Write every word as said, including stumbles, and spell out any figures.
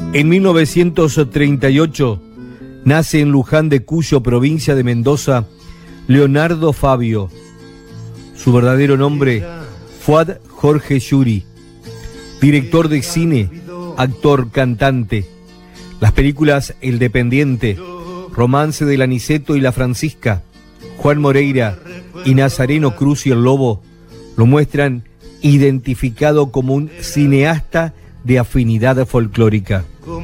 En mil novecientos treinta y ocho nace en Luján de Cuyo, provincia de Mendoza, Leonardo Fabio. Su verdadero nombre, Fuad Jorge Yuri. Director de cine, actor, cantante. Las películas El Dependiente, Romance del Aniceto y la Francisca, Juan Moreira y Nazareno Cruz y el Lobo lo muestran identificado como un cineasta de afinidad folclórica.